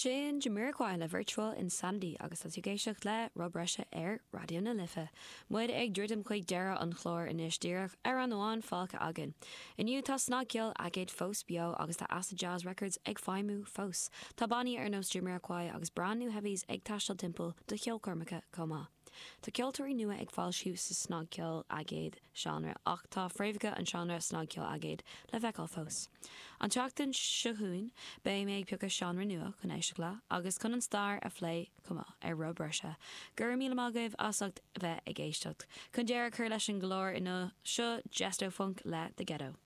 sin Jamiroquai le virtual in Sandy agus as géisiocht le Rob Russia Radio na Lifa. Muid ag drudim chuig deire an chlór in isdíireach an óán fáca agan. Iniu tá snágial agéid fós bio agus tá Acid Jazz Records ag fáimú fós. Tá baní nos Jamiroquai agus brand new heavies ag taistal timple do cheolcormacha comá. Tá ceoltóirí nua ag fáil siú sa snágial agéid genre ach tá fréimhacha an genre snágial agéid le bheicáil fós. An teachtain siúin bé méid peocha genre nua chun éisiach agus chun an star a phlé comá ar Rob Russia. Gur míle mágah asacht bheith ag éisteach. Chun dearach chur leis an glór ina seo gesto funk le the ghetto.